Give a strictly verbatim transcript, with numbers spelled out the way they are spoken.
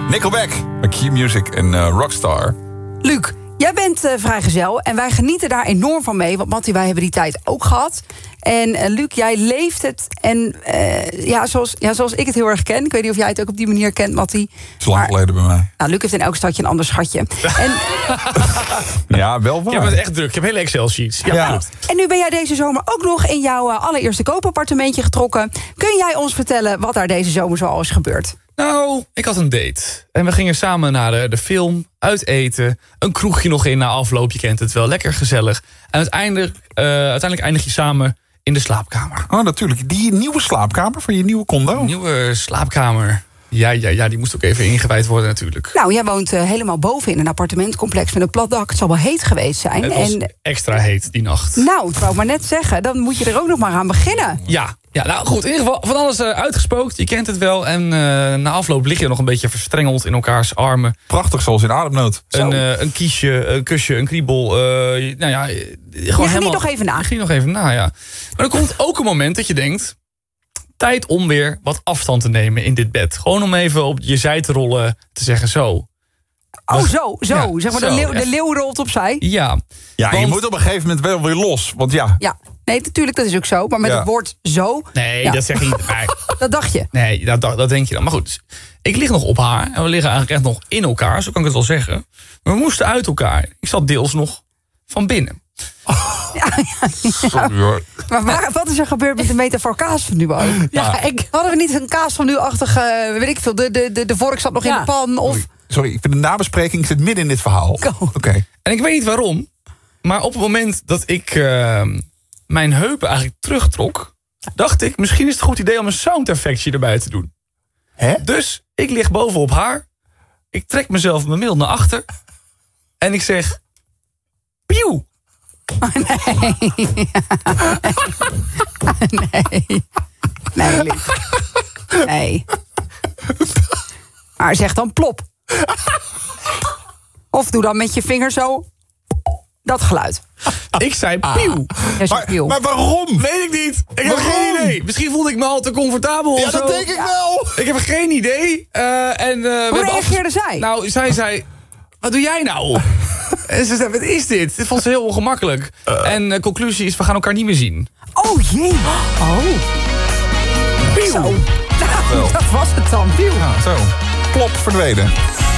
Nickelback, Q-Music en uh, Rockstar. Luc, jij bent uh, vrijgezel en wij genieten daar enorm van mee. Want Mattie, wij hebben die tijd ook gehad. En uh, Luc, jij leeft het. En uh, ja, zoals, ja, zoals ik het heel erg ken. Ik weet niet of jij het ook op die manier kent, Mattie. Het is lang geleden bij mij. Nou, Luc heeft in elk stadje een ander schatje. En, ja, wel waar. Je hebt het echt druk. Je hebt hele Excel-sheets. Ja, ja. En nu ben jij deze zomer ook nog in jouw uh, allereerste koopappartementje getrokken. Kun jij ons vertellen wat daar deze zomer zoal is gebeurd? Nou, ik had een date. En we gingen samen naar de, de film, uit eten. Een kroegje nog in na afloop, je kent het wel. Lekker gezellig. En uiteindelijk, uh, uiteindelijk eindig je samen in de slaapkamer. Oh, natuurlijk. Die nieuwe slaapkamer van je nieuwe condo? Een nieuwe slaapkamer. Ja, ja, ja, die moest ook even ingewijd worden natuurlijk. Nou, jij woont uh, helemaal boven in een appartementcomplex met een plat dak. Het zal wel heet geweest zijn. Het was en, extra heet die nacht. Nou, dat wou ik maar net zeggen. Dan moet je er ook nog maar aan beginnen. Ja, ja, nou goed, in ieder geval van alles uh, uitgespookt. Je kent het wel. En uh, na afloop lig je nog een beetje verstrengeld in elkaars armen. Prachtig, zoals in ademnood. Een, uh, een kiesje, een kusje, een kriebel. Uh, nou ja, gewoon je helemaal, ging nog even na. Je ging nog even na, ja. Maar er komt ook een moment dat je denkt... tijd om weer wat afstand te nemen in dit bed. Gewoon om even op je zij te rollen, te zeggen zo. Oh, zo, zo. Ja, zeg maar, zo, de, leeuw, echt. de leeuw rolt opzij. Ja. Ja, Want- je moet op een gegeven moment wel weer los. Want ja, Ja, nee, natuurlijk, dat is ook zo. Maar met Ja. het woord zo, Nee, Ja. dat zeg je niet. Nee, dat dacht je. nee dat, dat, dat denk je dan. Maar goed, dus ik lig nog op haar. En we liggen eigenlijk echt nog in elkaar, zo kan ik het wel zeggen. Maar we moesten uit elkaar. Ik zat deels nog van binnen. sorry hoor. Maar waar, wat is er gebeurd met de metafoor kaas van nu ook? Ja, ik, hadden we niet een kaas van nu-achtige, weet ik veel, de, de, de, de vork zat nog in Ja. de pan? Of... Sorry, ik vind de nabespreking zit midden in dit verhaal. Oké. Go. En ik weet niet waarom. Maar op het moment dat ik uh, mijn heupen eigenlijk terugtrok... dacht ik, misschien is het een goed idee om een sound effectje erbij te doen. Hè? Dus ik lig bovenop haar. Ik trek mezelf mijn middel naar achter. En ik zeg... Pieuw! Nee. Nee, Luc. Nee. Maar zeg dan plop. Of doe dan met je vinger zo dat geluid. Ik zei pieuw. Ja, zo Maar, pieuw. maar waarom? Weet ik niet. Ik heb Waarom? geen idee. Misschien voelde ik me al te comfortabel Ja, of zo. dat denk ik wel. Ik heb geen idee. Uh, en, uh, we Hoe hebben reageerde afges- zij? Nou, zij zei... Wat doe jij nou? En ze zei, wat is dit? Dit vond ze heel ongemakkelijk. En de conclusie is, we gaan elkaar niet meer zien. Oh jee. Oh. Pieuw. Zo. Nou, dat was het dan. Pieuw. Ja, zo. Plop, verdwenen.